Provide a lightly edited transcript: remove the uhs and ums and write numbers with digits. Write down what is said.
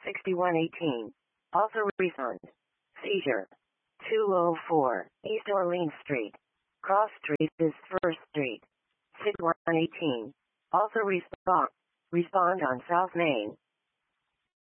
6118. Also refund. Seizure. 204 East Orleans Street. Cross Street is First Street. 6118. Also respond on South Main.